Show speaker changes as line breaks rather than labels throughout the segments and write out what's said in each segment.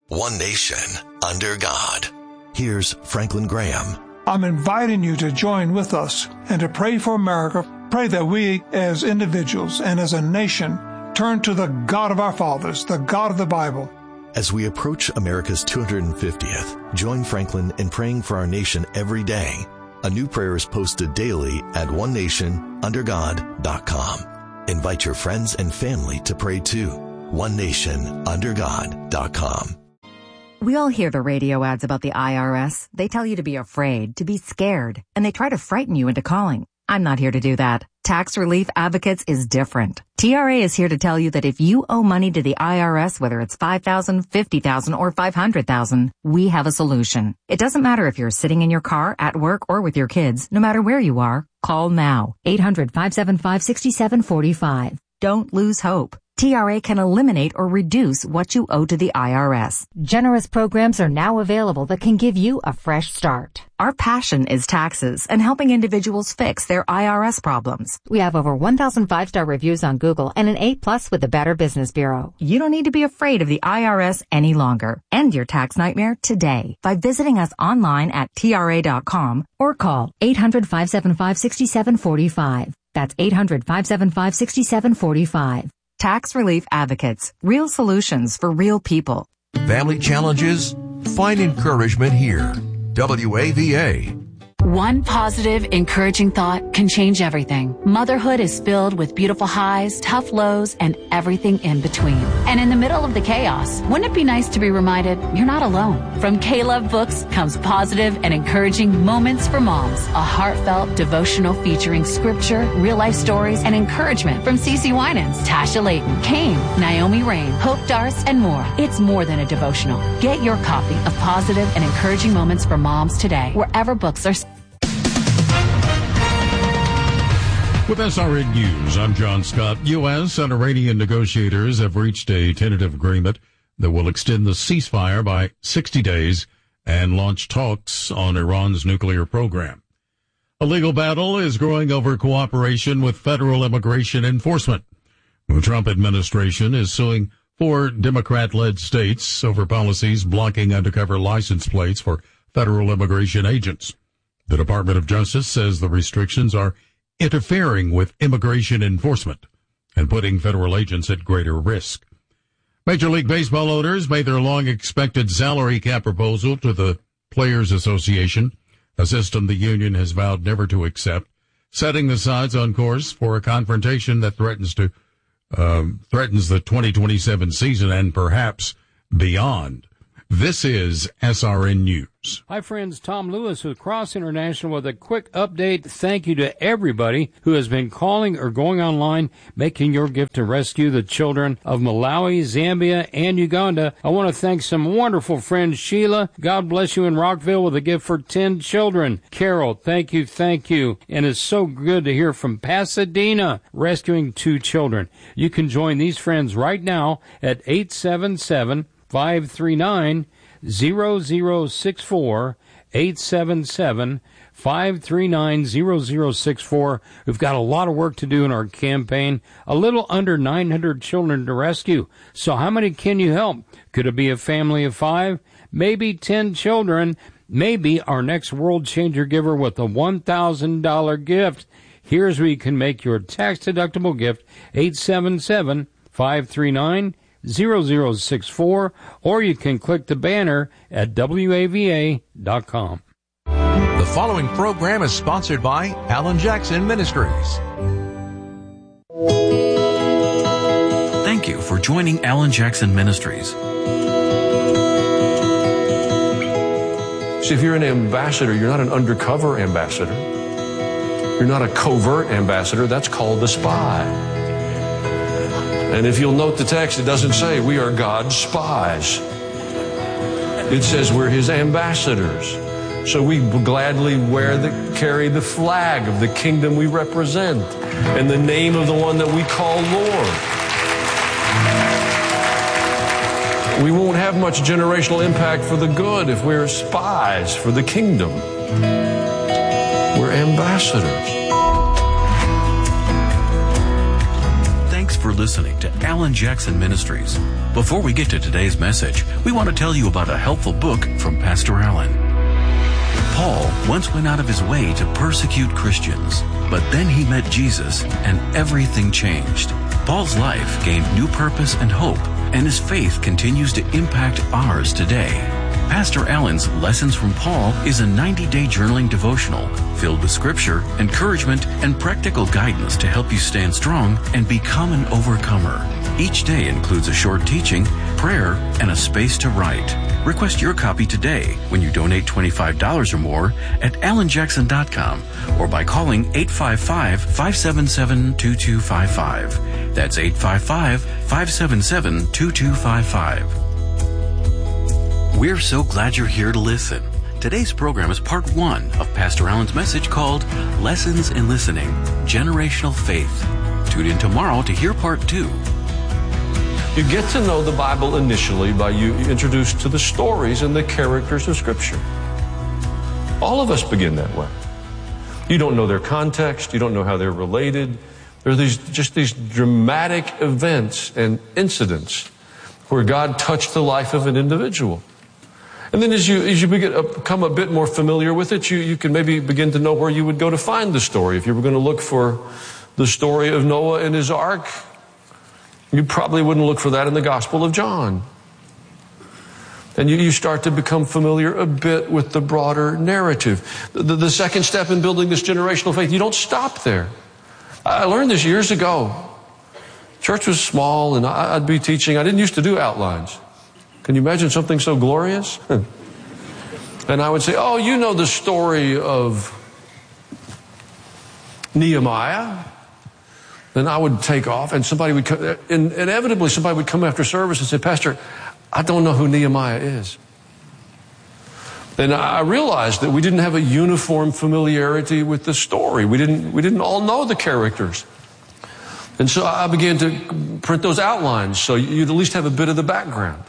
One nation, under God. Here's Franklin Graham.
I'm inviting you to join with us and to pray for America. Pray that we as individuals and as a nation turn to the God of our fathers, the God of the Bible.
As we approach America's 250th, join Franklin in praying for our nation every day. A new prayer is posted daily at onenationundergod.com. Invite your friends and family to pray too. onenationundergod.com.
We all hear the radio ads about the IRS. They tell you to be afraid, to be scared, and they try to frighten you into calling. I'm not here to do that. Tax Relief Advocates is different. TRA is here to tell you that if you owe money to the IRS, whether it's $5,000, $50,000, or $500,000, we have a solution. It doesn't matter if you're sitting in your car, at work, or with your kids. No matter where you are, call now. 800-575-6745. Don't lose hope. TRA can eliminate or reduce what you owe to the IRS. Generous programs are now available that can give you a fresh start. Our passion is taxes and helping individuals fix their IRS problems. We have over 1,000 five-star reviews on Google and an A+ with the Better Business Bureau. You don't need to be afraid of the IRS any longer. End your tax nightmare today by visiting us online at TRA.com or call 800-575-6745. That's 800-575-6745. Tax Relief Advocates. Real solutions for real people.
Family challenges? Find encouragement here. WAVA.
One positive, encouraging thought can change everything. Motherhood is filled with beautiful highs, tough lows, and everything in between. And in the middle of the chaos, wouldn't it be nice to be reminded you're not alone? From K-Love Books comes positive and encouraging moments for moms. A heartfelt devotional featuring scripture, real-life stories, and encouragement from CeCe Winans, Tasha Layton, Kane, Naomi Rain, Hope Darst, and more. It's more than a devotional. Get your copy of Positive and Encouraging Moments for Moms today, wherever books are.
With SRN News, I'm John Scott. U.S. and Iranian negotiators have reached a tentative agreement that will extend the ceasefire by 60 days and launch talks on Iran's nuclear program. A legal battle is growing over cooperation with federal immigration enforcement. The Trump administration is suing 4 Democrat-led states over policies blocking undercover license plates for federal immigration agents. The Department of Justice says the restrictions are interfering with immigration enforcement and putting federal agents at greater risk. Major League Baseball owners made their long-expected salary cap proposal to the Players Association, a system the union has vowed never to accept, setting the sides on course for a confrontation that threatens the 2027 season and perhaps beyond. This is SRN News.
Hi, friends. Tom Lewis with Cross International with a quick update. Thank you to everybody who has been calling or going online, making your gift to rescue the children of Malawi, Zambia, and Uganda. I want to thank some wonderful friends. Sheila, God bless you in Rockville with a gift for 10 children. Carol, thank you. And it's so good to hear from Pasadena, rescuing 2 children. You can join these friends right now at 877-539-0064, 877-539-0064. We've got a lot of work to do in our campaign. A little under 900 children to rescue. So how many can you help? Could it be a family of 5? Maybe 10 children. Maybe our next World Changer giver with a $1,000 gift. Here's where you can make your tax-deductible gift, 877-539-0064, or you can click the banner at WAVA.com.
The following program is sponsored by Alan Jackson Ministries.
Thank you for joining Alan Jackson Ministries.
See, if you're an ambassador, you're not an undercover ambassador. You're not a covert ambassador. That's called a spy. And if you'll note the text, it doesn't say we are God's spies. It says we're His ambassadors. So we gladly carry the flag of the kingdom we represent and the name of the one that we call Lord. We won't have much generational impact for the good if we're spies for the kingdom. We're ambassadors.
Thanks for listening to Alan Jackson Ministries. Before we get to today's message, we want to tell you about a helpful book from Pastor Allen. Paul once went out of his way to persecute Christians, but then he met Jesus and everything changed. Paul's life gained new purpose and hope, and his faith continues to impact ours today. Pastor Allen's Lessons from Paul is a 90-day journaling devotional filled with scripture, encouragement, and practical guidance to help you stand strong and become an overcomer. Each day includes a short teaching, prayer, and a space to write. Request your copy today when you donate $25 or more at allenjackson.com or by calling 855-577-2255. That's 855-577-2255. We're so glad you're here to listen. Today's program is part 1 of Pastor Allen's message called Lessons in Listening, Generational Faith. Tune in tomorrow to hear part 2.
You get to know the Bible initially by you introduced to the stories and the characters of Scripture. All of us begin that way. You don't know their context. You don't know how they're related. There are these dramatic events and incidents where God touched the life of an individual. And then as you become a bit more familiar with it, you can maybe begin to know where you would go to find the story. If you were going to look for the story of Noah and his ark, you probably wouldn't look for that in the Gospel of John. And you start to become familiar a bit with the broader narrative. The second step in building this generational faith, you don't stop there. I learned this years ago. Church was small and I'd be teaching. I didn't used to do outlines. Can you imagine something so glorious? And I would say, oh, you know the story of Nehemiah. Then I would take off and somebody would come, and inevitably somebody would come after service and say, Pastor, I don't know who Nehemiah is. And I realized that we didn't have a uniform familiarity with the story. We didn't all know the characters. And so I began to print those outlines so you'd at least have a bit of the background.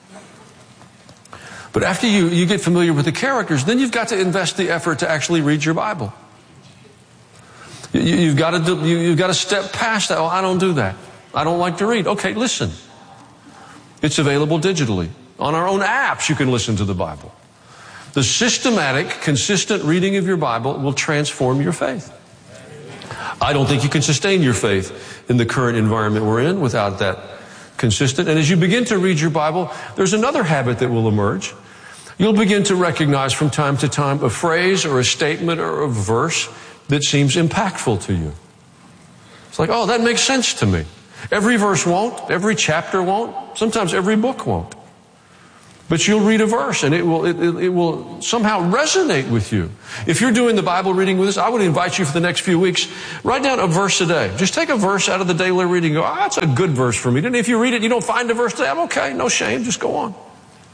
But after you get familiar with the characters, then you've got to invest the effort to actually read your Bible. You've got to step past that. Oh, I don't do that. I don't like to read. Okay, listen. It's available digitally. On our own apps, you can listen to the Bible. The systematic, consistent reading of your Bible will transform your faith. I don't think you can sustain your faith in the current environment we're in without that consistent. And as you begin to read your Bible, there's another habit that will emerge. You'll begin to recognize from time to time a phrase or a statement or a verse that seems impactful to you. It's like, oh, that makes sense to me. Every verse won't. Every chapter won't. Sometimes every book won't. But you'll read a verse and it will somehow resonate with you. If you're doing the Bible reading with us, I would invite you for the next few weeks, write down a verse a day. Just take a verse out of the daily reading and go, that's a good verse for me. And if you read it and you don't find a verse today, I'm okay. No shame. Just go on.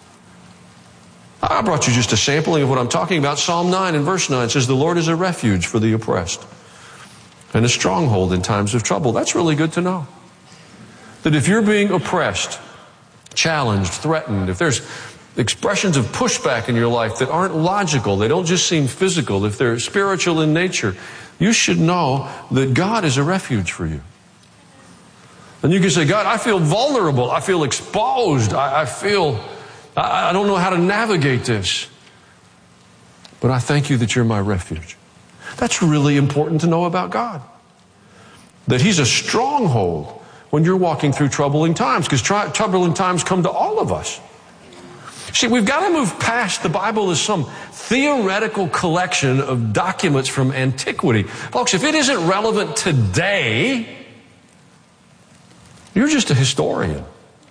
I brought you just a sampling of what I'm talking about. Psalm 9 and verse 9 says, the Lord is a refuge for the oppressed and a stronghold in times of trouble. That's really good to know. That if you're being oppressed, challenged, threatened, if there's expressions of pushback in your life that aren't logical, they don't just seem physical, if they're spiritual in nature, you should know that God is a refuge for you. And you can say, God, I feel vulnerable. I feel exposed. I don't know how to navigate this. But I thank you that you're my refuge. That's really important to know about God. That He's a stronghold when you're walking through troubling times, because troubling times come to all of us. See, we've got to move past the Bible as some theoretical collection of documents from antiquity. Folks, if it isn't relevant today, you're just a historian.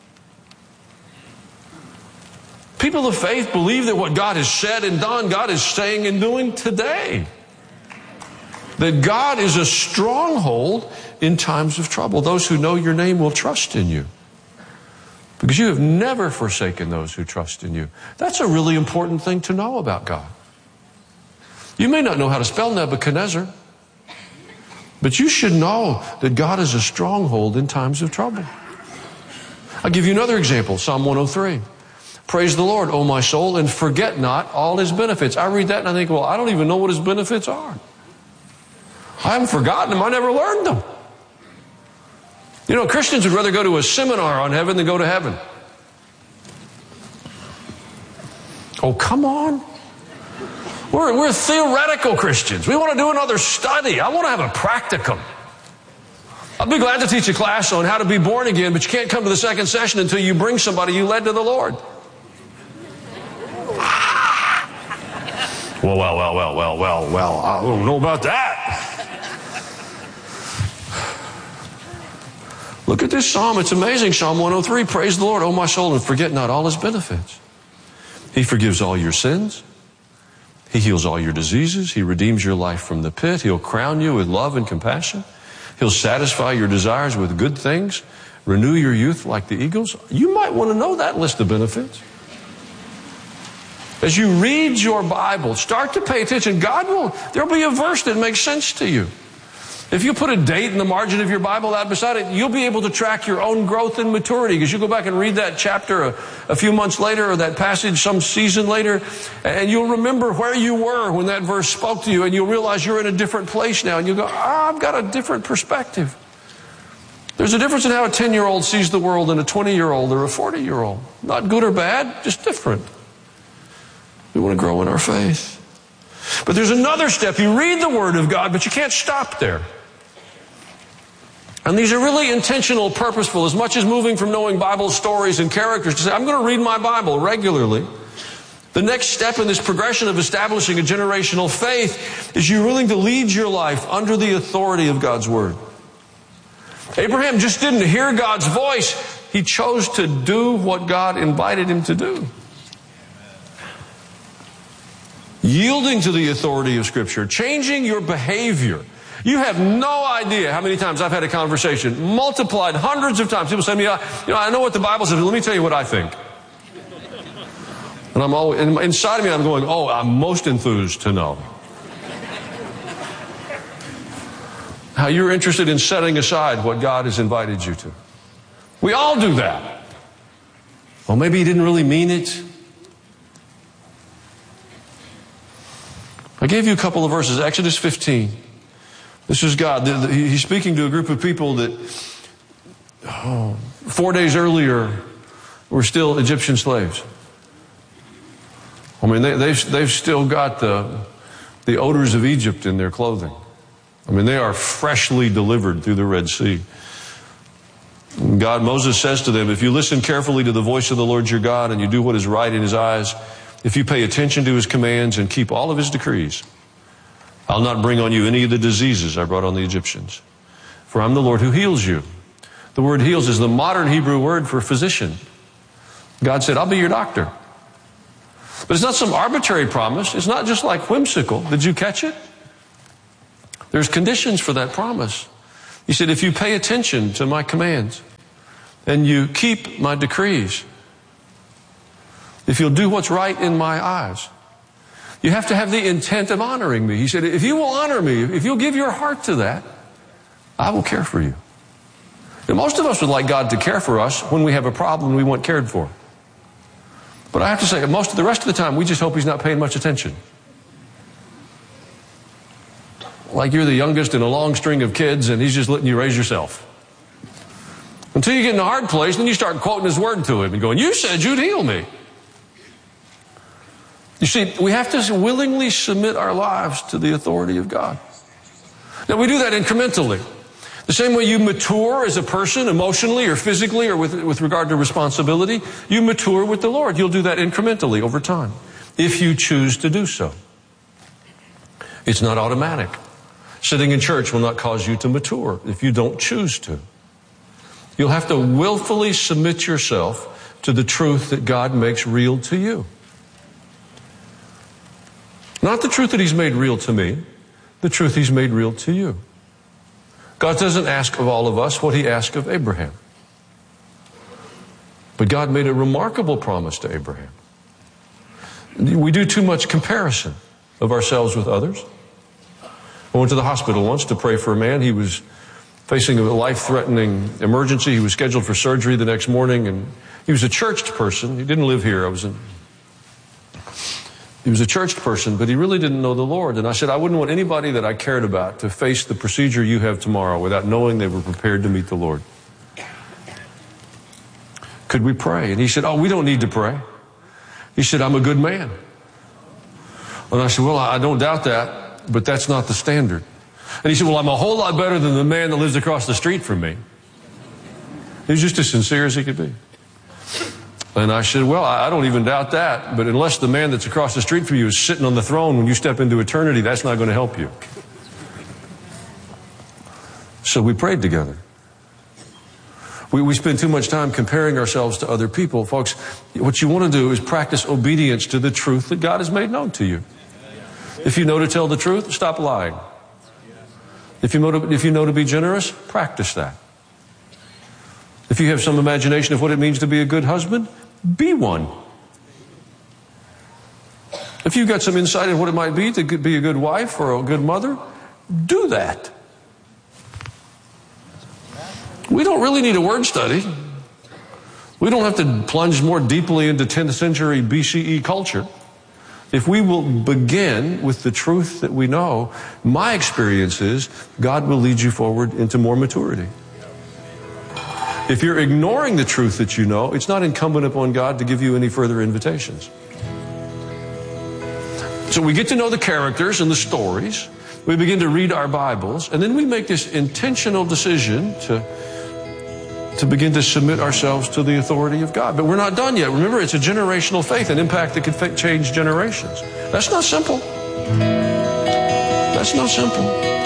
People of faith believe that what God has said and done, God is saying and doing today. That God is a stronghold in times of trouble. Those who know your name will trust in you. Because you have never forsaken those who trust in you. That's a really important thing to know about God. You may not know how to spell Nebuchadnezzar, but you should know that God is a stronghold in times of trouble. I'll give you another example, Psalm 103. Praise the Lord, O my soul, and forget not all His benefits. I read that and I think, well, I don't even know what His benefits are. I haven't forgotten them. I never learned them. You know, Christians would rather go to a seminar on heaven than go to heaven. Oh, come on. We're theoretical Christians. We want to do another study. I want to have a practicum. I'll be glad to teach a class on how to be born again, but you can't come to the second session until you bring somebody you led to the Lord. Well, I don't know about that. Look at this psalm. It's amazing. Psalm 103, praise the Lord, O my soul, and forget not all his benefits. He forgives all your sins. He heals all your diseases. He redeems your life from the pit. He'll crown you with love and compassion. He'll satisfy your desires with good things, renew your youth like the eagles. You might want to know that list of benefits. As you read your Bible, start to pay attention. There'll be a verse that makes sense to you. If you put a date in the margin of your Bible out beside it, you'll be able to track your own growth and maturity, because you go back and read that chapter a few months later, or that passage some season later, and you'll remember where you were when that verse spoke to you, and you'll realize you're in a different place now, and you'll go, I've got a different perspective. There's a difference in how a 10-year-old sees the world than a 20-year-old or a 40-year-old. Not good or bad, just different. We want to grow in our faith. But there's another step. You read the Word of God, but you can't stop there. And these are really intentional, purposeful, as much as moving from knowing Bible stories and characters to say, I'm going to read my Bible regularly. The next step in this progression of establishing a generational faith is you're willing to lead your life under the authority of God's Word. Abraham just didn't hear God's voice. He chose to do what God invited him to do. Yielding to the authority of Scripture, changing your behavior. You have no idea how many times I've had a conversation, multiplied hundreds of times. People say to me, I know what the Bible says, but let me tell you what I think. And I'm always, inside of me, I'm going, I'm most enthused to know how you're interested in setting aside what God has invited you to. We all do that. Well, maybe he didn't really mean it. I gave you a couple of verses. Exodus 15. This is God. He's speaking to a group of people that 4 days earlier were still Egyptian slaves. I mean, they've still got the odors of Egypt in their clothing. I mean, they are freshly delivered through the Red Sea. Moses says to them, if you listen carefully to the voice of the Lord your God and you do what is right in his eyes, if you pay attention to his commands and keep all of his decrees, I'll not bring on you any of the diseases I brought on the Egyptians. For I'm the Lord who heals you. The word heals is the modern Hebrew word for physician. God said, I'll be your doctor. But it's not some arbitrary promise. It's not just like whimsical. Did you catch it? There's conditions for that promise. He said, if you pay attention to my commands and you keep my decrees, if you'll do what's right in my eyes, you have to have the intent of honoring me. He said, if you will honor me, if you'll give your heart to that, I will care for you. Now, most of us would like God to care for us when we have a problem we want cared for. But I have to say, most of the rest of the time, we just hope he's not paying much attention. Like you're the youngest in a long string of kids and he's just letting you raise yourself. Until you get in a hard place, then you start quoting his word to him and going, you said you'd heal me. You see, we have to willingly submit our lives to the authority of God. Now, we do that incrementally. The same way you mature as a person, emotionally or physically or with regard to responsibility, you mature with the Lord. You'll do that incrementally over time, if you choose to do so. It's not automatic. Sitting in church will not cause you to mature if you don't choose to. You'll have to willfully submit yourself to the truth that God makes real to you. Not the truth that he's made real to me, the truth he's made real to you. God doesn't ask of all of us what he asked of Abraham. But God made a remarkable promise to Abraham. We do too much comparison of ourselves with others. I went to the hospital once to pray for a man. He was facing a life-threatening emergency. He was scheduled for surgery the next morning, and he was a churched person. He didn't live here. He was a churched person, but he really didn't know the Lord. And I said, I wouldn't want anybody that I cared about to face the procedure you have tomorrow without knowing they were prepared to meet the Lord. could we pray? And he said, oh, we don't need to pray. He said, I'm a good man. And I said, well, I don't doubt that, but that's not the standard. And he said, well, I'm a whole lot better than the man that lives across the street from me. He was just as sincere as he could be. And I said, well, I don't even doubt that, but unless the man that's across the street from you is sitting on the throne when you step into eternity, that's not going to help you. So we prayed together. We spend too much time comparing ourselves to other people. Folks, what you want to do is practice obedience to the truth that God has made known to you. If you know to tell the truth, stop lying. If you know to be generous, practice that. If you have some imagination of what it means to be a good husband, be one. If you've got some insight of what it might be to be a good wife or a good mother, do that. We don't really need a word study. We don't have to plunge more deeply into 10th century BCE culture. If we will begin with the truth that we know, my experience is God will lead you forward into more maturity. If you're ignoring the truth that you know, it's not incumbent upon God to give you any further invitations. So we get to know the characters and the stories. We begin to read our Bibles, and then we make this intentional decision to begin to submit ourselves to the authority of God. But we're not done yet. Remember, it's a generational faith, an impact that could change generations. That's not simple. That's not simple.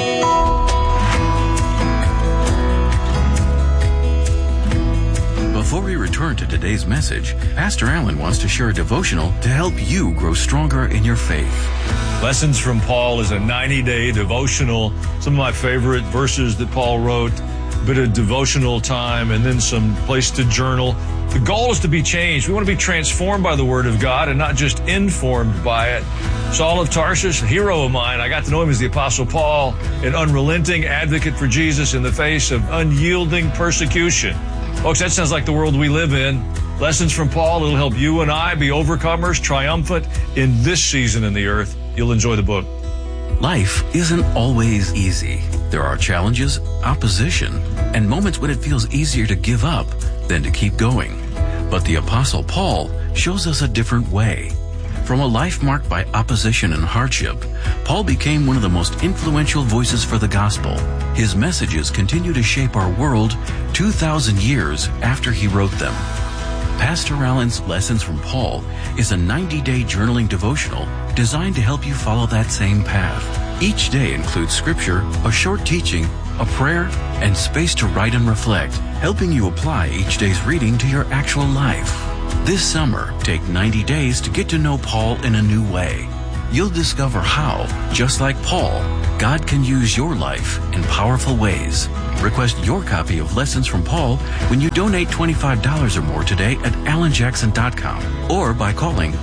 Before we return to today's message, Pastor Allen wants to share a devotional to help you grow stronger in your faith.
Lessons from Paul is a 90-day devotional. Some of my favorite verses that Paul wrote, a bit of devotional time, and then some place to journal. The goal is to be changed. We want to be transformed by the Word of God and not just informed by it. Saul of Tarsus, a hero of mine. I got to know him as the Apostle Paul, an unrelenting advocate for Jesus in the face of unyielding persecution. Folks, that sounds like the world we live in. Lessons from Paul, it'll help you and I be overcomers, triumphant in this season in the earth. You'll enjoy the book.
Life isn't always easy. There are challenges, opposition, and moments when it feels easier to give up than to keep going. But the Apostle Paul shows us a different way. From a life marked by opposition and hardship, Paul became one of the most influential voices for the gospel. His messages continue to shape our world 2,000 years after he wrote them. Pastor Allen's Lessons from Paul is a 90-day journaling devotional designed to help you follow that same path. Each day includes scripture, a short teaching, a prayer, and space to write and reflect, helping you apply each day's reading to your actual life. This summer, take 90 days to get to know Paul in a new way. You'll discover how, just like Paul, God can use your life in powerful ways. Request your copy of Lessons from Paul when you donate $25 or more today at AlanJackson.com or by calling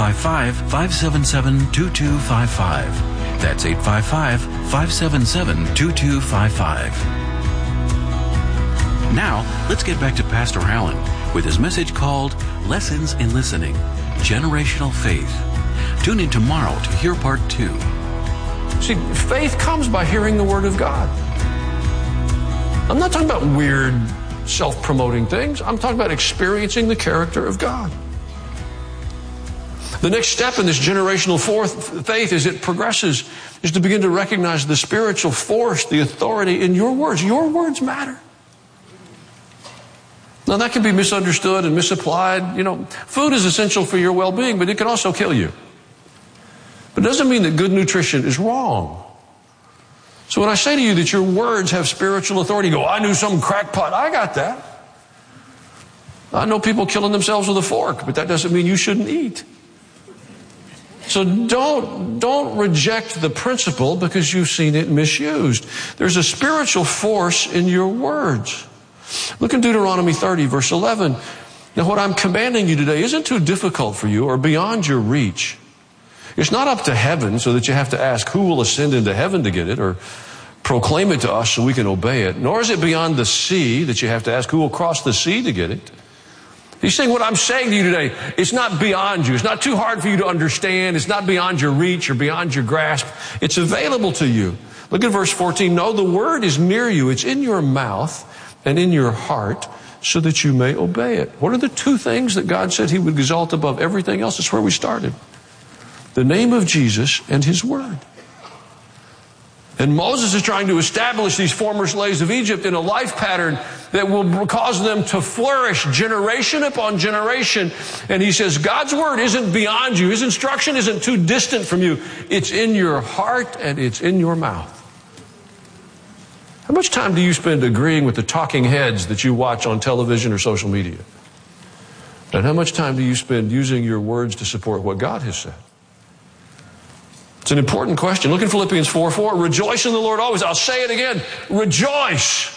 855-577-2255. That's 855-577-2255. Now, let's get back to Pastor Allen with his message called Lessons in Listening, Generational Faith. Tune in tomorrow to hear part 2.
See, faith comes by hearing the Word of God. I'm not talking about weird, self-promoting things. I'm talking about experiencing the character of God. The next step in this generational faith as it progresses is to begin to recognize the spiritual force, the authority in your words. Your words matter. Now, that can be misunderstood and misapplied. You know, food is essential for your well-being, but it can also kill you. But it doesn't mean that good nutrition is wrong. So when I say to you that your words have spiritual authority, you go, I knew some crackpot. I got that. I know people killing themselves with a fork, but that doesn't mean you shouldn't eat. So don't reject the principle because you've seen it misused. There's a spiritual force in your words. Look in Deuteronomy 30, verse 11. Now, what I'm commanding you today isn't too difficult for you or beyond your reach. It's not up to heaven so that you have to ask who will ascend into heaven to get it or proclaim it to us so we can obey it. Nor is it beyond the sea that you have to ask who will cross the sea to get it. He's saying what I'm saying to you today, it's not beyond you. It's not too hard for you to understand. It's not beyond your reach or beyond your grasp. It's available to you. Look at verse 14. No, the word is near you. It's in your mouth and in your heart. so that you may obey it. What are the two things that God said He would exalt above everything else? That's where we started. The name of Jesus and His Word. And Moses is trying to establish these former slaves of Egypt in a life pattern that will cause them to flourish generation upon generation. And he says, God's Word isn't beyond you. His instruction isn't too distant from you. It's in your heart and it's in your mouth. How much time do you spend agreeing with the talking heads that you watch on television or social media? And how much time do you spend using your words to support what God has said? It's an important question. Look in Philippians 4:4. Rejoice in the Lord always. I'll say it again. Rejoice.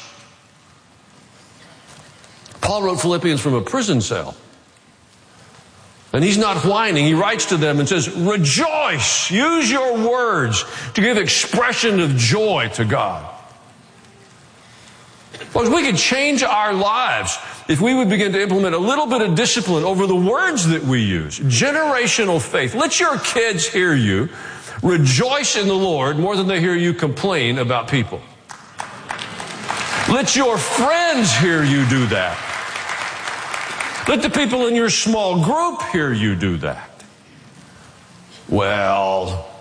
Paul wrote Philippians from a prison cell. And he's not whining. He writes to them and says, rejoice. Use your words to give expression of joy to God. Folks, we could change our lives if we would begin to implement a little bit of discipline over the words that we use. Generational faith. Let your kids hear you rejoice in the Lord more than they hear you complain about people. Let your friends hear you do that. Let the people in your small group hear you do that. Well,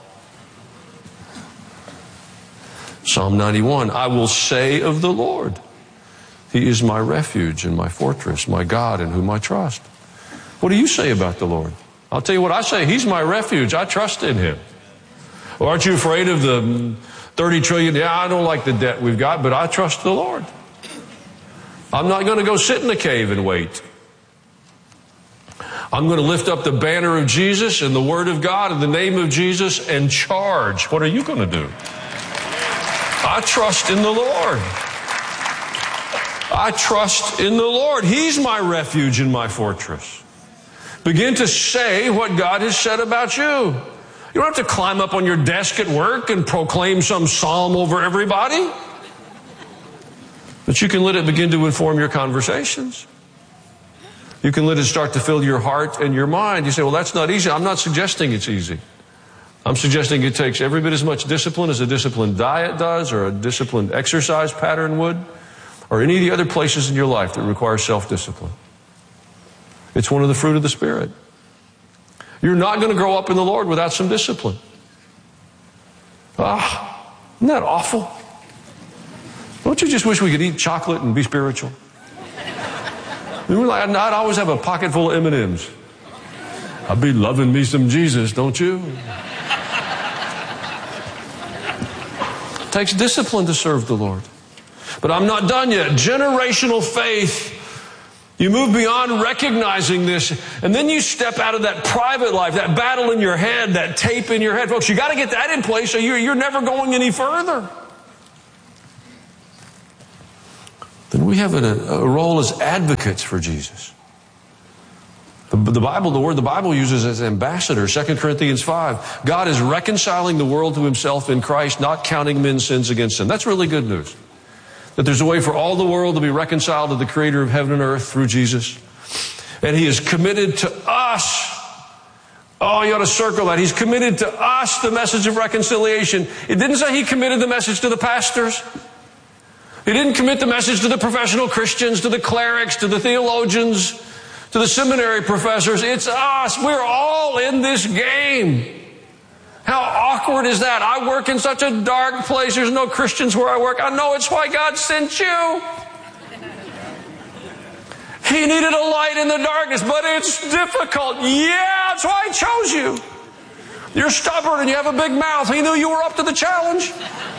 Psalm 91, I will say of the Lord, He is my refuge and my fortress, my God in whom I trust. What do you say about the Lord? I'll tell you what I say. He's my refuge. I trust in Him. Well, aren't you afraid of the 30 trillion? Yeah, I don't like the debt we've got, but I trust the Lord. I'm not going to go sit in a cave and wait. I'm going to lift up the banner of Jesus and the Word of God in the name of Jesus and charge. What are you going to do? I trust in the Lord. I trust in the Lord. He's my refuge and my fortress. Begin to say what God has said about you. You don't have to climb up on your desk at work and proclaim some psalm over everybody. But you can let it begin to inform your conversations. You can let it start to fill your heart and your mind. You say, well, that's not easy. I'm not suggesting it's easy. I'm suggesting it takes every bit as much discipline as a disciplined diet does, or a disciplined exercise pattern would, or any of the other places in your life that require self-discipline. It's one of the fruit of the Spirit. You're not going to grow up in the Lord without some discipline. Isn't that awful? Don't you just wish we could eat chocolate and be spiritual? I'd always have a pocket full of M&Ms. I'd be loving me some Jesus, don't you? It takes discipline to serve the Lord. But I'm not done yet. Generational faith. You move beyond recognizing this, and then you step out of that private life, that battle in your head, that tape in your head. Folks, you got to get that in place, or you're never going any further. Then we have a role as advocates for Jesus. The Bible, the word the Bible uses as ambassador, 2 Corinthians 5. God is reconciling the world to Himself in Christ, not counting men's sins against them. That's really good news. That there's a way for all the world to be reconciled to the Creator of heaven and earth through Jesus. And He is committed to us. Oh, you ought to circle that. He's committed to us the message of reconciliation. It didn't say He committed the message to the pastors. He didn't commit the message to the professional Christians, to the clerics, to the theologians, to the seminary professors. It's us. We're all in this game. How awkward is that? I work in such a dark place. There's no Christians where I work. I know it's why God sent you. He needed a light in the darkness, but it's difficult. Yeah, that's why He chose you. You're stubborn and you have a big mouth. He knew you were up to the challenge.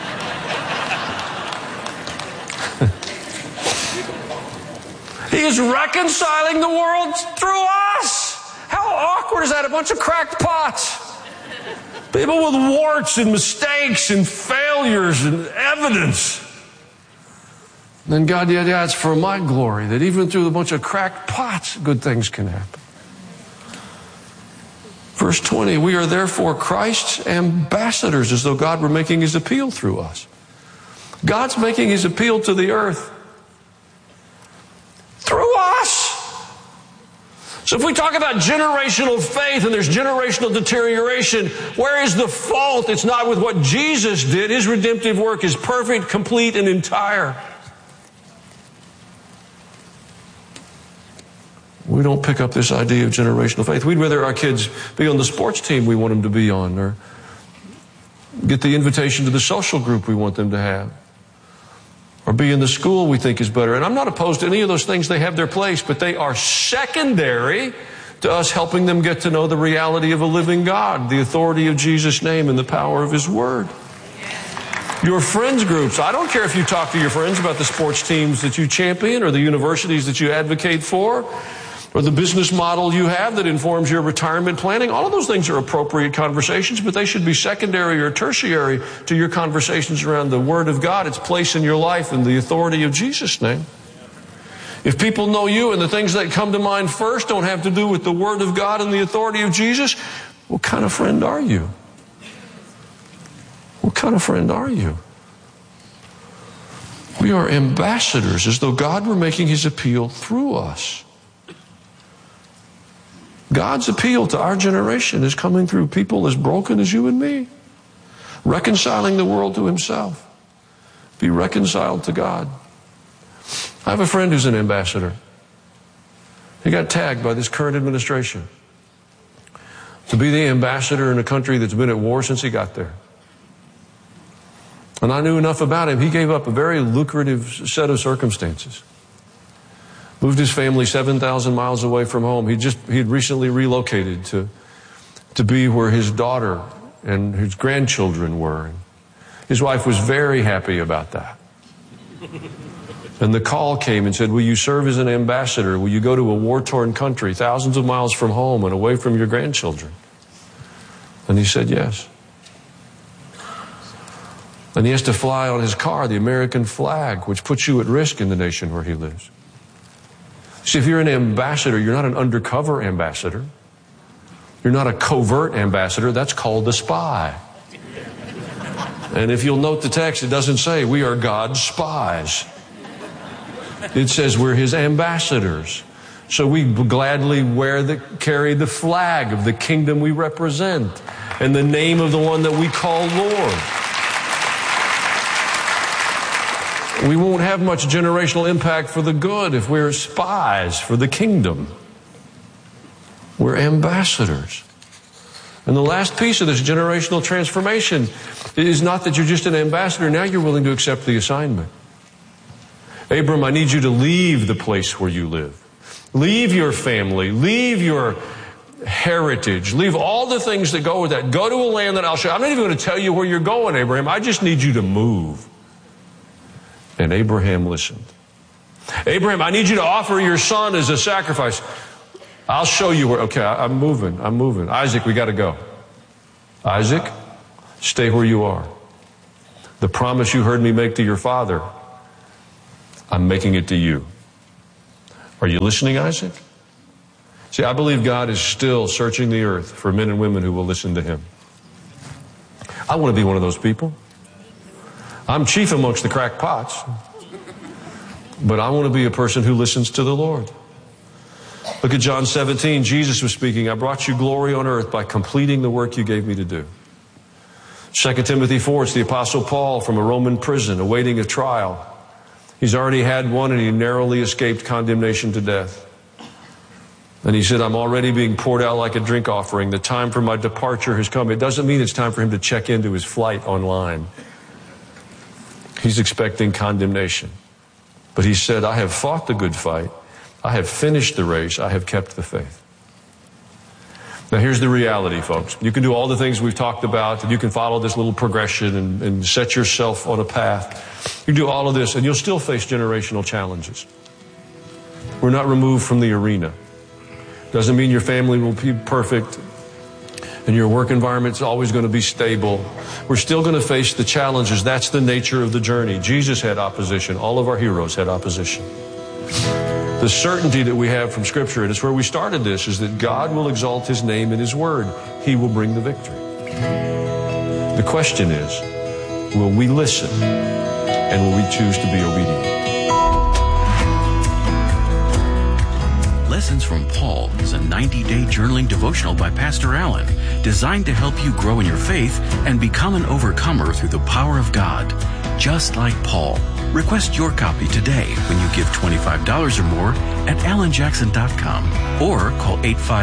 He is reconciling the world through us. How awkward is that? A bunch of cracked pots. People with warts and mistakes and failures and evidence. And then God, yeah, it's for my glory that even through a bunch of cracked pots, good things can happen. Verse 20, we are therefore Christ's ambassadors, as though God were making His appeal through us. God's making His appeal to the earth through us. So if we talk about generational faith and there's generational deterioration, where is the fault? It's not with what Jesus did. His redemptive work is perfect, complete, and entire. We don't pick up this idea of generational faith. We'd rather our kids be on the sports team we want them to be on, or get the invitation to the social group we want them to have, or be in the school we think is better. And I'm not opposed to any of those things. They have their place, but they are secondary to us helping them get to know the reality of a living God, the authority of Jesus' name, and the power of His Word. Your friends groups. I don't care if you talk to your friends about the sports teams that you champion, or the universities that you advocate for, or the business model you have that informs your retirement planning. All of those things are appropriate conversations, but they should be secondary or tertiary to your conversations around the Word of God, its place in your life, and the authority of Jesus' name. If people know you and the things that come to mind first don't have to do with the Word of God and the authority of Jesus, what kind of friend are you? What kind of friend are you? We are ambassadors, as though God were making His appeal through us. God's appeal to our generation is coming through people as broken as you and me, reconciling the world to Himself. Be reconciled to God. I have a friend who's an ambassador. He got tagged by this current administration to be the ambassador in a country that's been at war since he got there. And I knew enough about him. He gave up a very lucrative set of circumstances. Moved his family 7,000 miles away from home. He'd recently relocated to be where his daughter and his grandchildren were. And his wife was very happy about that. And the call came and said, will you serve as an ambassador? Will you go to a war-torn country, thousands of miles from home and away from your grandchildren? And he said yes. And he has to fly on his car the American flag, which puts you at risk in the nation where he lives. See, if you're an ambassador, you're not an undercover ambassador. You're not a covert ambassador. That's called a spy. And if you'll note the text, it doesn't say we are God's spies. It says we're His ambassadors. So we gladly carry the flag of the kingdom we represent and the name of the one that we call Lord. We won't have much generational impact for the good if we're spies for the kingdom. We're ambassadors. And the last piece of this generational transformation is not that you're just an ambassador. Now you're willing to accept the assignment. Abram, I need you to leave the place where you live. Leave your family. Leave your heritage. Leave all the things that go with that. Go to a land that I'll show you. I'm not even going to tell you where you're going, Abraham. I just need you to move. And Abraham listened. Abraham, I need you to offer your son as a sacrifice. I'll show you where. Okay, I'm moving. Isaac, we got to go. Isaac, stay where you are. The promise you heard me make to your father, I'm making it to you. Are you listening, Isaac? See, I believe God is still searching the earth for men and women who will listen to Him. I want to be one of those people. I'm chief amongst the crackpots, but I want to be a person who listens to the Lord. Look at John 17. Jesus was speaking. I brought you glory on earth by completing the work you gave me to do. 2 Timothy 4, it's the Apostle Paul from a Roman prison awaiting a trial. He's already had one and he narrowly escaped condemnation to death. And he said, I'm already being poured out like a drink offering. The time for my departure has come. It doesn't mean it's time for him to check into his flight online. He's expecting condemnation. But he said, I have fought the good fight. I have finished the race. I have kept the faith. Now here's the reality, folks. You can do all the things we've talked about, and you can follow this little progression and set yourself on a path. You do all of this, and you'll still face generational challenges. We're not removed from the arena. Doesn't mean your family will be perfect, and your work environment's always going to be stable. We're still going to face the challenges. That's the nature of the journey. Jesus had opposition. All of our heroes had opposition. The certainty that we have from Scripture, and it's where we started this, is that God will exalt His name in His Word. He will bring the victory. The question is, will we listen and will we choose to be obedient?
Lessons from Paul is a 90-day journaling devotional by Pastor Allen, designed to help you grow in your faith and become an overcomer through the power of God, just like Paul. Request your copy today when you give $25 or more at alanjackson.com or call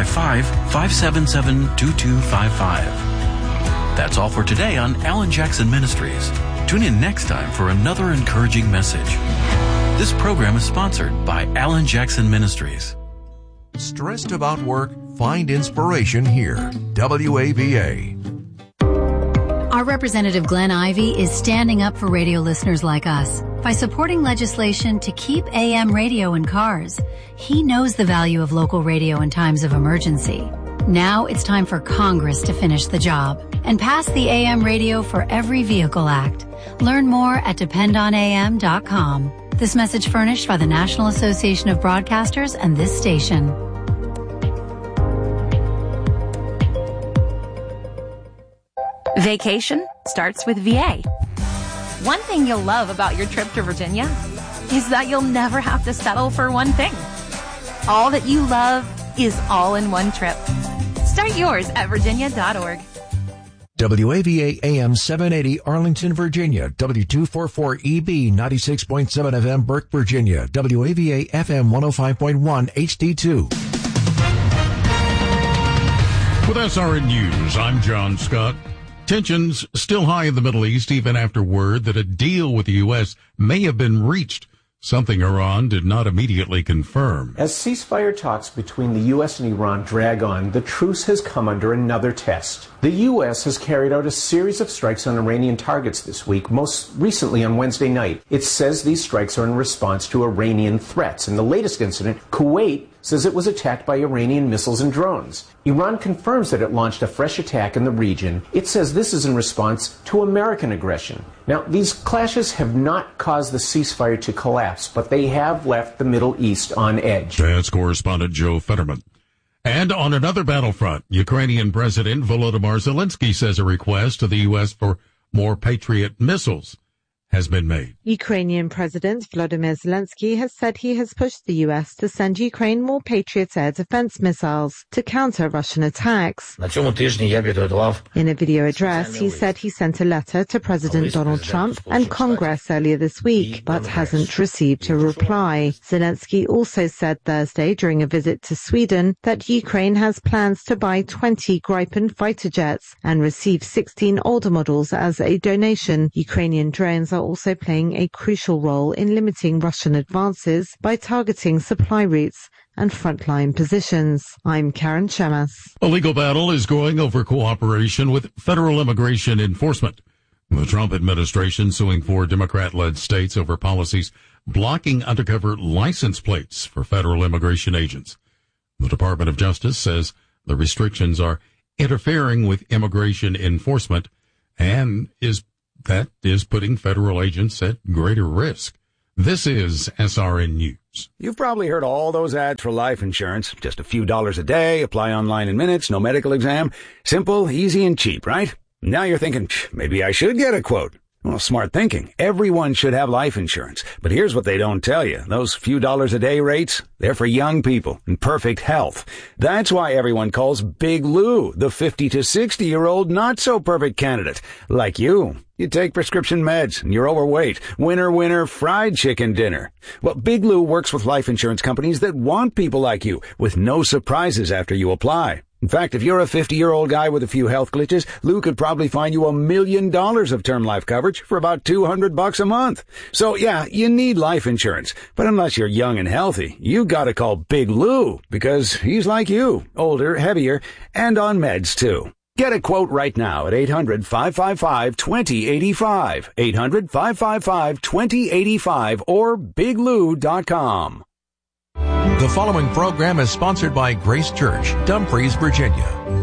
855-577-2255. That's all for today on Alan Jackson Ministries. Tune in next time for another encouraging message. This program is sponsored by Alan Jackson Ministries.
Stressed about work? Find inspiration here. WAVA.
Our Representative Glenn Ivey is standing up for radio listeners like us by supporting legislation to keep AM radio in cars. He knows the value of local radio in times of emergency. Now it's time for Congress to finish the job and pass the AM Radio for Every Vehicle Act. Learn more at dependonam.com. This message furnished by the National Association of Broadcasters and this station.
Vacation starts with VA. One thing you'll love about your trip to Virginia is that you'll never have to settle for one thing. All that you love is all in one trip. Start yours at virginia.org.
WAVA AM 780 Arlington, Virginia. W244EB 96.7 FM Burke, Virginia. WAVA FM 105.1 HD2.
With SRN News, I'm John Scott. Tensions still high in the Middle East, even after word that a deal with the U.S. may have been reached, something Iran did not immediately confirm.
As ceasefire talks between the U.S. and Iran drag on, the truce has come under another test. The U.S. has carried out a series of strikes on Iranian targets this week, most recently on Wednesday night. It says these strikes are in response to Iranian threats. In the latest incident, Kuwait says it was attacked by Iranian missiles and drones. Iran confirms that it launched a fresh attack in the region. It says this is in response to American aggression. Now, these clashes have not caused the ceasefire to collapse, but they have left the Middle East on edge.
That's correspondent Joe Fetterman. And on another battlefront, Ukrainian President Volodymyr Zelensky says a request to the U.S. for more Patriot missiles has been made.
Ukrainian President Volodymyr Zelensky has said he has pushed the U.S. to send Ukraine more Patriot air defense missiles to counter Russian attacks. In a video address, he said he sent a letter to President Donald Trump and Congress earlier this week, but hasn't received a reply. Zelensky also said Thursday during a visit to Sweden that Ukraine has plans to buy 20 Gripen fighter jets and receive 16 older models as a donation. Ukrainian drones are also playing a crucial role in limiting Russian advances by targeting supply routes and frontline positions. I'm Karen Shemas.
A legal battle is going over cooperation with federal immigration enforcement. The Trump administration suing 4 Democrat-led states over policies blocking undercover license plates for federal immigration agents. The Department of Justice says the restrictions are interfering with immigration enforcement and is putting federal agents at greater risk. This is SRN News.
You've probably heard all those ads for life insurance. Just a few dollars a day, apply online in minutes, no medical exam. Simple, easy, and cheap, right? Now you're thinking, maybe I should get a quote. Well, smart thinking. Everyone should have life insurance. But here's what they don't tell you. Those few dollars a day rates, they're for young people in perfect health. That's why everyone calls Big Lou the 50 to 60-year-old not-so-perfect candidate. Like you. You take prescription meds and you're overweight. Winner, winner, fried chicken dinner. Well, Big Lou works with life insurance companies that want people like you with no surprises after you apply. In fact, if you're a 50-year-old guy with a few health glitches, Lou could probably find you $1 million of term life coverage for about $200 a month. So yeah, you need life insurance. But unless you're young and healthy, you gotta call Big Lou because he's like you, older, heavier, and on meds too. Get a quote right now at 800-555-2085, 800-555-2085, or biglou.com.
The following program is sponsored by Grace Church, Dumfries, Virginia.